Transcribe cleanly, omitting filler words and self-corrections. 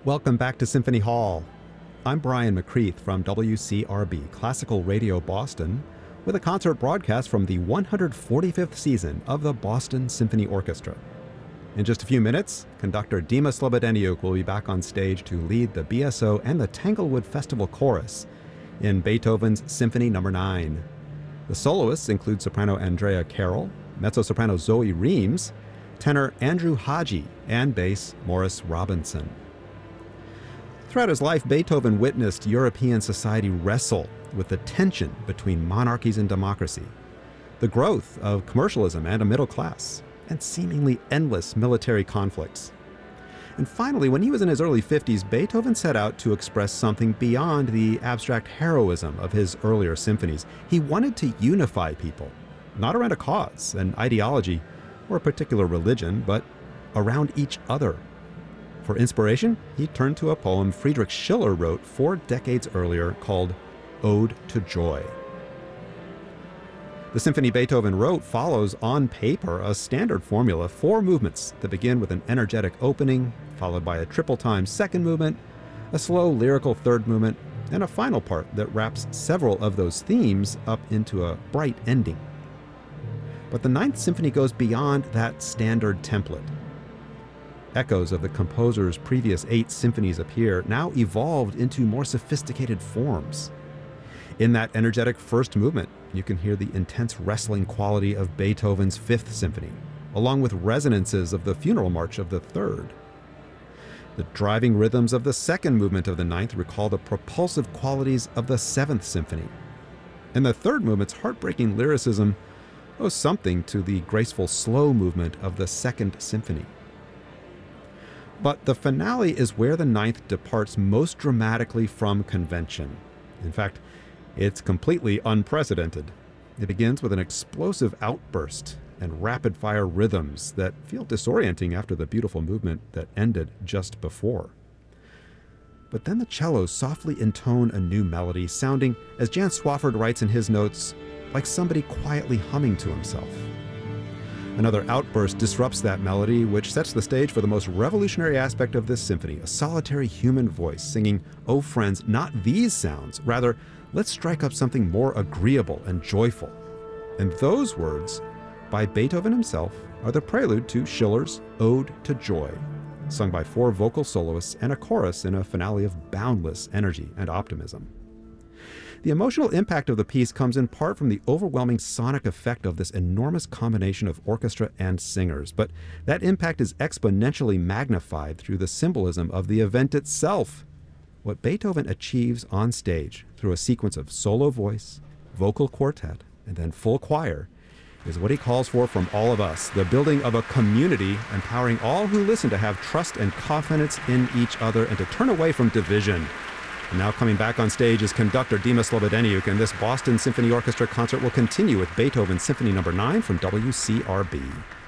Welcome back to Symphony Hall. I'm Brian McCreath from WCRB Classical Radio Boston with a concert broadcast from the 145th season of the Boston Symphony Orchestra. In just a few minutes, conductor Dima Slobodeniuk will be back on stage to lead the BSO and the Tanglewood Festival Chorus in Beethoven's Symphony No. 9. The soloists include soprano Andrea Carroll, mezzo-soprano Zoe Reams, tenor Andrew Haji, and bass Morris Robinson. Throughout his life, Beethoven witnessed European society wrestle with the tension between monarchies and democracy, the growth of commercialism and a middle class, and seemingly endless military conflicts. And finally, when he was in his early 50s, Beethoven set out to express something beyond the abstract heroism of his earlier symphonies. He wanted to unify people, not around a cause, an ideology, or a particular religion, but around each other. For inspiration, he turned to a poem Friedrich Schiller wrote 4 decades earlier called Ode to Joy. The symphony Beethoven wrote follows on paper a standard formula: 4 movements that begin with an energetic opening, followed by a triple time second movement, a slow lyrical third movement, and a final part that wraps several of those themes up into a bright ending. But the Ninth Symphony goes beyond that standard template. Echoes of the composer's previous 8 symphonies appear, now evolved into more sophisticated forms. In that energetic first movement, you can hear the intense wrestling quality of Beethoven's Fifth Symphony, along with resonances of the Funeral March of the Third. The driving rhythms of the second movement of the Ninth recall the propulsive qualities of the Seventh Symphony. And the third movement's heartbreaking lyricism owes something to the graceful slow movement of the Second Symphony. But the finale is where the Ninth departs most dramatically from convention. In fact, it's completely unprecedented. It begins with an explosive outburst and rapid-fire rhythms that feel disorienting after the beautiful movement that ended just before. But then the cellos softly intone a new melody, sounding, as Jan Swafford writes in his notes, like somebody quietly humming to himself. Another outburst disrupts that melody, which sets the stage for the most revolutionary aspect of this symphony, a solitary human voice singing, "Oh friends, not these sounds, rather, let's strike up something more agreeable and joyful." And those words, by Beethoven himself, are the prelude to Schiller's Ode to Joy, sung by 4 vocal soloists and a chorus in a finale of boundless energy and optimism. The emotional impact of the piece comes in part from the overwhelming sonic effect of this enormous combination of orchestra and singers, but that impact is exponentially magnified through the symbolism of the event itself. What Beethoven achieves on stage through a sequence of solo voice, vocal quartet, and then full choir is what he calls for from all of us, the building of a community empowering all who listen to have trust and confidence in each other and to turn away from division. And now coming back on stage is conductor Dima Slobodeniuk, and this Boston Symphony Orchestra concert will continue with Beethoven's Symphony No. 9 from WCRB.